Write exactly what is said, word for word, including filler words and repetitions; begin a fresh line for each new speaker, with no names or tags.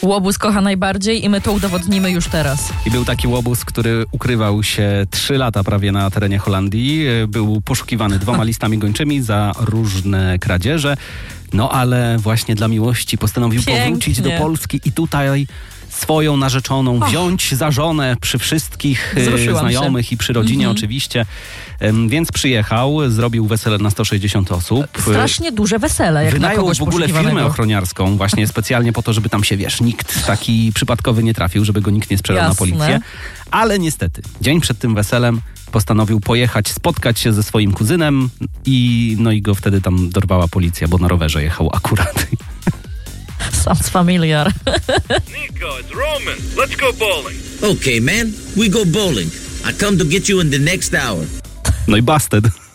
Łobuz kocha najbardziej i my to udowodnimy już teraz.
I był taki łobuz, który ukrywał się trzy lata prawie na terenie Holandii. Był poszukiwany dwoma listami gończymi za różne kradzieże. No ale właśnie dla miłości postanowił
Pięknie.
powrócić do Polski i tutaj swoją narzeczoną wziąć za żonę przy wszystkich e, znajomych
się.
i przy rodzinie
Mhm.
oczywiście. Em, więc przyjechał, zrobił wesele na sto sześćdziesiąt osób.
Strasznie duże wesele, jak na
Wynajął
kogoś
w ogóle firmę
poszukiwanego.
ochroniarską właśnie specjalnie po to, żeby tam się, wiesz, nikt taki przypadkowy nie trafił, żeby go nikt nie sprzedał
Jasne.
na policję. Ale niestety, dzień przed tym weselem postanowił pojechać, spotkać się ze swoim kuzynem i no i go wtedy tam dorwała policja, bo na rowerze jechał akurat.
Sounds familiar.
Nico, it's Roman. Let's go bowling.
Okay, man, we go bowling. I come to get you in the next hour.
No i busted.